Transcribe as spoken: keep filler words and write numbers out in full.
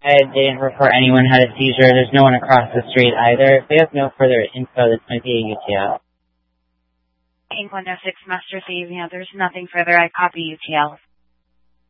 I didn't report anyone had a seizure. There's no one across the street either. If we have no further info, this might be a U T L. Inc one oh six Master Savior, there's nothing further. I copy U T L.